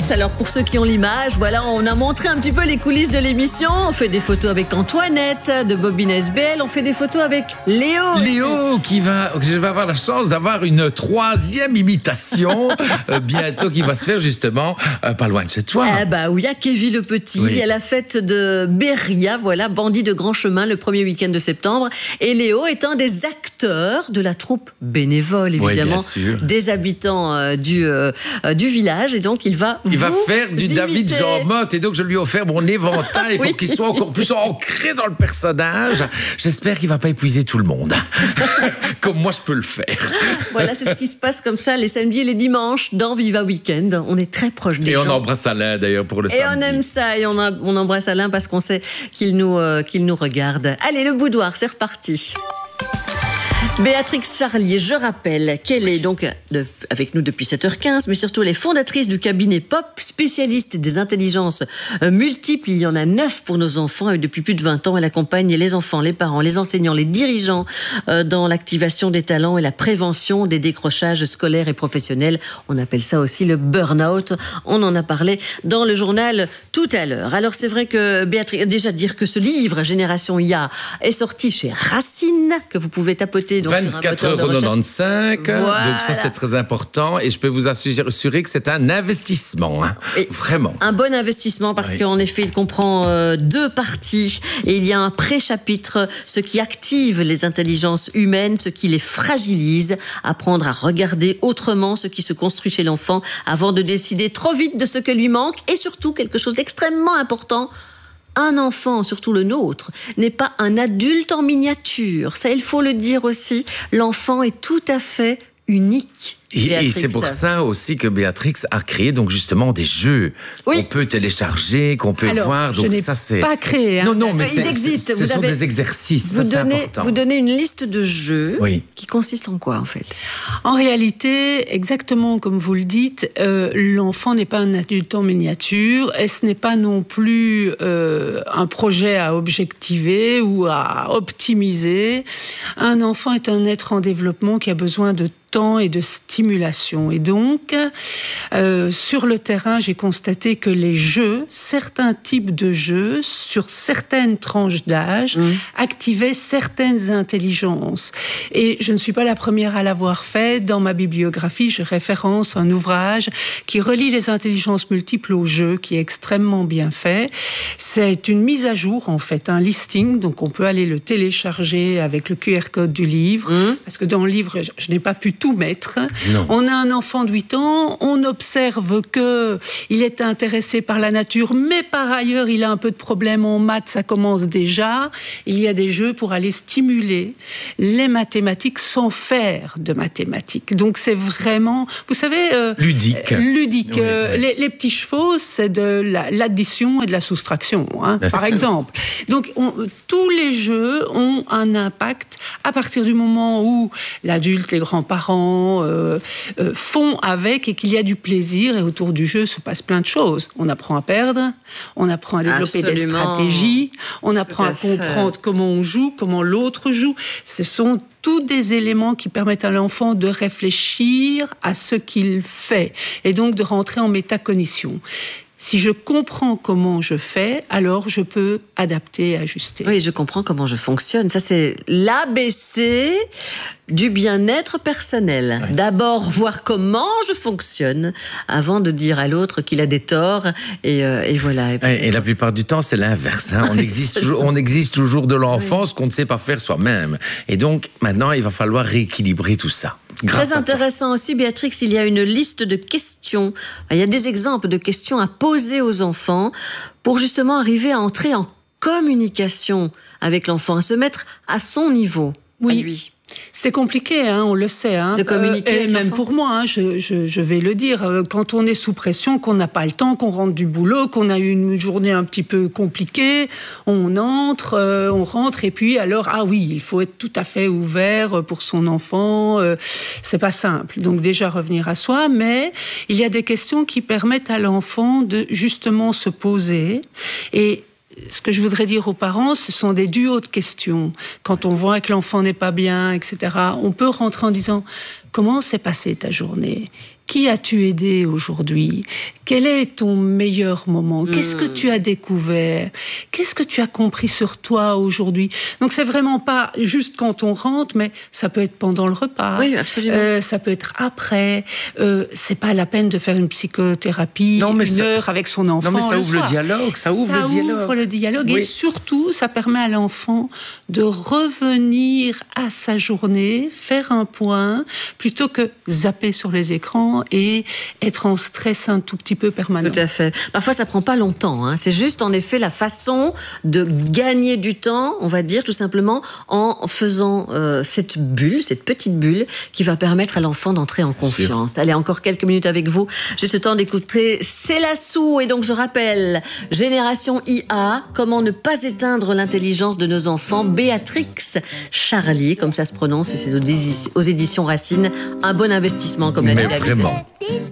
Alex. Alors pour ceux qui ont l'image, voilà, on a montré un petit peu les coulisses de l'émission. On fait des photos avec Antoinette de Bobine SBL. On fait des photos avec Léo. Léo, je vais avoir la chance d'avoir une troisième imitation bientôt qui va se faire justement pas loin de chez toi. Ah bah oui, à Kevin le Petit. Il y a la fête de Beria, voilà, bandit de grand chemin, le premier week-end de septembre. Et Léo est un des acteurs de la troupe bénévole, évidemment, des habitants du village. Et donc, il va faire du David Jean Motte. Et donc, je lui ai offert mon éventail pour qu'il soit encore plus ancré dans le personnage. J'espère qu'il ne va pas épuiser tout le monde. Comme moi, je peux le faire. Voilà, c'est ce qui se passe comme ça les samedis et les dimanches dans Viva Weekend. On est très proche des gens. Et on embrasse Alain, d'ailleurs, pour le samedi. Et on aime ça. Et on embrasse Alain parce qu'on sait qu'il nous regarde. Allez, le boudoir, c'est reparti. Béatrix Charlier, je rappelle qu'elle est donc avec nous depuis 7h15, mais surtout elle est fondatrice du cabinet Pop, spécialiste des intelligences multiples. Il y en a 9 pour nos enfants et depuis plus de 20 ans, elle accompagne les enfants, les parents, les enseignants, les dirigeants dans l'activation des talents et la prévention des décrochages scolaires et professionnels. On appelle ça aussi le burn-out. On en a parlé dans le journal tout à l'heure. Alors c'est vrai que Béatrix, déjà dire que ce livre, Génération IA, est sorti chez Racine, que vous pouvez tapoter 24,95 €. Voilà. Donc ça, c'est très important. Et je peux vous assurer que c'est un investissement. Hein. Vraiment. Un bon investissement parce qu'en effet, il comprend 2 parties. Et il y a un pré-chapitre, ce qui active les intelligences humaines, ce qui les fragilise, apprendre à regarder autrement ce qui se construit chez l'enfant avant de décider trop vite de ce que lui manque. Et surtout, quelque chose d'extrêmement important, un enfant, surtout le nôtre, n'est pas un adulte en miniature. Ça, il faut le dire aussi. L'enfant est tout à fait unique. Et c'est pour ça aussi que Béatrix a créé donc justement des jeux qu'on peut télécharger, qu'on peut voir. Donc ça, c'est pas créé. Hein. Non, mais ils existent. Ce sont des exercices. Ça, c'est important. Vous donnez une liste de jeux qui consiste en quoi en fait? En réalité, exactement comme vous le dites, l'enfant n'est pas un adulte en miniature et ce n'est pas non plus un projet à objectiver ou à optimiser. Un enfant est un être en développement qui a besoin de temps et de stimulation. Et donc, sur le terrain, j'ai constaté que les jeux, certains types de jeux, sur certaines tranches d'âge, activaient certaines intelligences. Et je ne suis pas la première à l'avoir fait. Dans ma bibliographie, je référence un ouvrage qui relie les intelligences multiples aux jeux, qui est extrêmement bien fait. C'est une mise à jour, en fait, un listing. Donc, on peut aller le télécharger avec le QR code du livre. Parce que dans le livre, je n'ai pas pu tout mettre. Non. On a un enfant de 8 ans, on observe qu'il est intéressé par la nature, mais par ailleurs, il a un peu de problème en maths, ça commence déjà. Il y a des jeux pour aller stimuler les mathématiques sans faire de mathématiques. Donc, c'est vraiment, vous savez... ludique. Ludique. Les petits chevaux, c'est de l'addition et de la soustraction, hein, par exemple. Donc, tous les jeux ont un impact à partir du moment où l'adulte, les grands-parents font avec et qu'il y a du plaisir et autour du jeu se passe plein de choses. On apprend à perdre, on apprend à développer des stratégies, on apprend à comprendre comment on joue, comment l'autre joue. Ce sont tous des éléments qui permettent à l'enfant de réfléchir à ce qu'il fait et donc de rentrer en métacognition. Si je comprends comment je fais, alors je peux adapter et ajuster. Oui, je comprends comment je fonctionne. Ça, c'est l'ABC du bien-être personnel. Oui. D'abord, voir comment je fonctionne avant de dire à l'autre qu'il a des torts. Et voilà. Et la plupart du temps, c'est l'inverse. Hein. On exige toujours de l'enfance qu'on ne sait pas faire soi-même. Et donc, maintenant, il va falloir rééquilibrer tout ça. Très intéressant aussi, Béatrix, il y a une liste de questions. Il y a des exemples de questions à poser aux enfants pour justement arriver à entrer en communication avec l'enfant, à se mettre à son niveau, à lui. C'est compliqué, hein, on le sait. Hein. De communiquer. Et même pour moi, hein, je vais le dire, quand on est sous pression, qu'on n'a pas le temps, qu'on rentre du boulot, qu'on a eu une journée un petit peu compliquée, on rentre, et puis alors, ah oui, il faut être tout à fait ouvert pour son enfant, c'est pas simple. Donc déjà revenir à soi, mais il y a des questions qui permettent à l'enfant de justement se poser et ce que je voudrais dire aux parents, ce sont des duos de questions. Quand on voit que l'enfant n'est pas bien, etc., on peut rentrer en disant « Comment s'est passée ta journée ? qui as-tu aidé aujourd'hui? Quel est ton meilleur moment? Qu'est-ce que tu as découvert? Qu'est-ce que tu as compris sur toi aujourd'hui? Donc c'est vraiment pas juste quand on rentre, mais ça peut être pendant le repas. Oui, absolument. Ça peut être après. C'est pas la peine de faire une psychothérapie une heure avec son enfant. Non, mais ça ouvre le dialogue. Ça ouvre le dialogue. Oui. Et surtout, ça permet à l'enfant de revenir à sa journée, faire un point, plutôt que zapper sur les écrans et être en stress un tout petit peu permanent. Tout à fait. Parfois, ça prend pas longtemps. Hein. C'est juste, en effet, la façon de gagner du temps, on va dire, tout simplement, en faisant cette petite bulle, qui va permettre à l'enfant d'entrer en confiance. Allez, encore quelques minutes avec vous. Juste le temps d'écouter Célassou. Et donc, je rappelle, Génération IA, comment ne pas éteindre l'intelligence de nos enfants. Béatrix Charlier, comme ça se prononce, et c'est aux éditions Racine. Un bon investissement, comme l'a dit David. Mais vraiment.